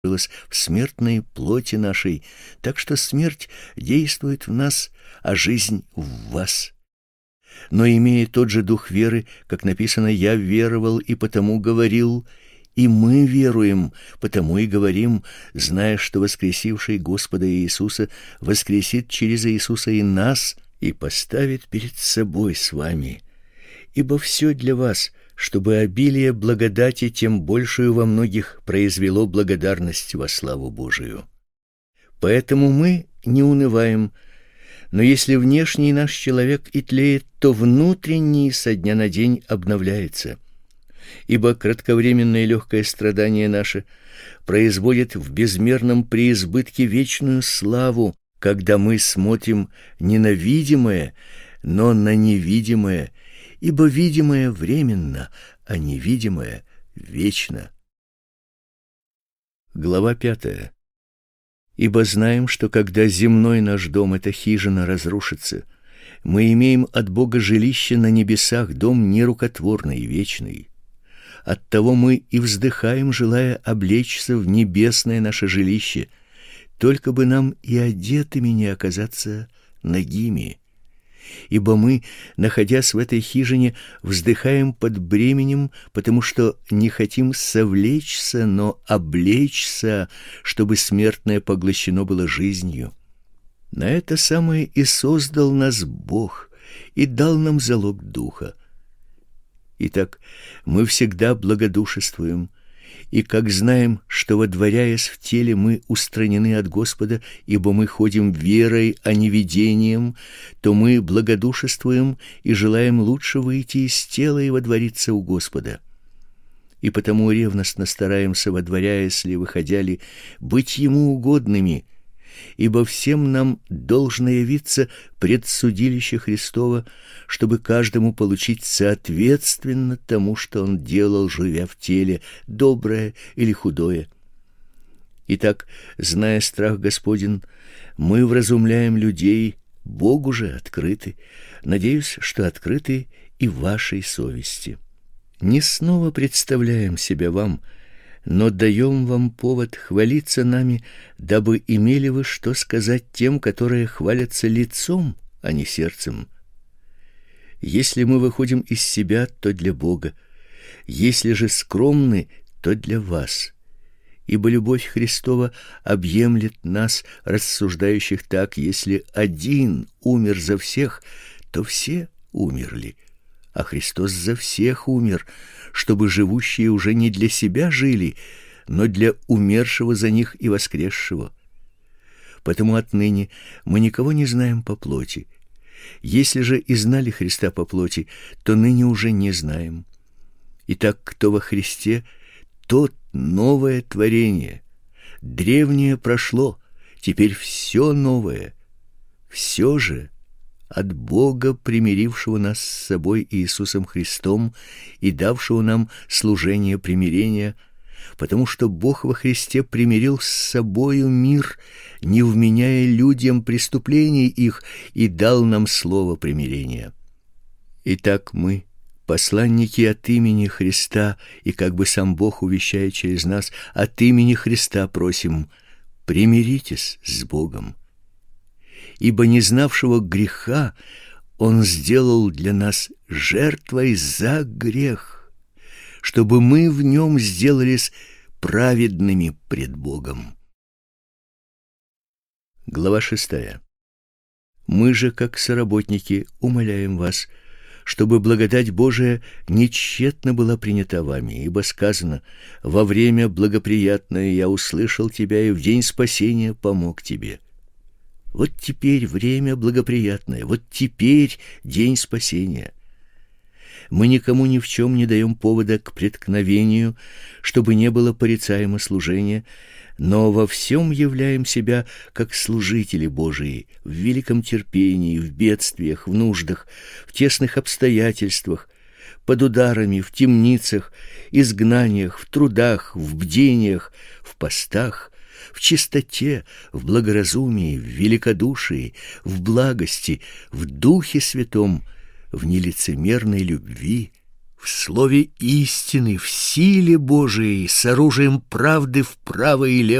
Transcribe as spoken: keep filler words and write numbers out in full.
в смертной плоти нашей, так что смерть действует в нас, а жизнь в вас. Но имея тот же дух веры, как написано: «Я веровал и потому говорил», и мы веруем, потому и говорим, зная, что воскресивший Господа Иисуса воскресит через Иисуса и нас, и поставит перед собой с вами. Ибо все для вас, чтобы обилие благодати тем большую во многих произвело благодарность во славу Божию. Поэтому мы не унываем, но если внешний наш человек и тлеет, то внутренний со дня на день обновляется. Ибо кратковременное легкое страдание наше производит в безмерном преизбытке вечную славу, когда мы смотрим не на видимое, но на невидимое, ибо видимое временно, а невидимое вечно. Глава пятая. Ибо знаем, что когда земной наш дом, эта хижина, разрушится, мы имеем от Бога жилище на небесах, дом нерукотворный и вечный. Оттого мы и вздыхаем, желая облечься в небесное наше жилище, только бы нам и одетыми не оказаться нагими. Ибо мы, находясь в этой хижине, вздыхаем под бременем, потому что не хотим совлечься, но облечься, чтобы смертное поглощено было жизнью. На это самое и создал нас Бог, и дал нам залог Духа. Итак, мы всегда благодушествуем, и как знаем, что, водворяясь в теле, мы устранены от Господа, ибо мы ходим верой, а не видением, то мы благодушествуем и желаем лучше выйти из тела и водвориться у Господа. И потому ревностно стараемся, водворяясь ли, выходя ли, быть Ему угодными, ибо всем нам должно явиться пред судилище Христово, чтобы каждому получить соответственно тому, что он делал, живя в теле, доброе или худое. Итак, зная страх Господень, мы вразумляем людей, Богу же открыты, надеюсь, что открыты и вашей совести. Не снова представляем себя вам, но даем вам повод хвалиться нами, дабы имели вы что сказать тем, которые хвалятся лицом, а не сердцем. Если мы выходим из себя, то для Бога, если же скромны, то для вас. Ибо любовь Христова объемлет нас, рассуждающих так: если один умер за всех, то все умерли, а Христос за всех умер, чтобы живущие уже не для себя жили, но для умершего за них и воскресшего. Потому отныне мы никого не знаем по плоти. Если же и знали Христа по плоти, то ныне уже не знаем. Итак, кто во Христе, тот новое творение. Древнее прошло, теперь все новое. Все же от Бога, примирившего нас с собой Иисусом Христом и давшего нам служение примирения, потому что Бог во Христе примирил с собою мир, не вменяя людям преступлений их, и дал нам слово примирения. Итак, мы, посланники от имени Христа, и как бы сам Бог увещает через нас, от имени Христа просим: примиритесь с Богом. Ибо не знавшего греха Он сделал для нас жертвой за грех, чтобы мы в нем сделались праведными пред Богом. Глава шестая. Мы же, как соработники, умоляем вас, чтобы благодать Божия нетщетно была принята вами, ибо сказано: «Во время благоприятное я услышал тебя, и в день спасения помог тебе». Вот теперь время благоприятное, вот теперь день спасения. Мы никому ни в чем не даем повода к преткновению, чтобы не было порицаемо служения, но во всем являем себя как служители Божии, в великом терпении, в бедствиях, в нуждах, в тесных обстоятельствах, под ударами, в темницах, изгнаниях, в трудах, в бдениях, в постах, в чистоте, в благоразумии, в великодушии, в благости, в Духе Святом, в нелицемерной любви, в слове истины, в силе Божией, с оружием правды вправо и лево,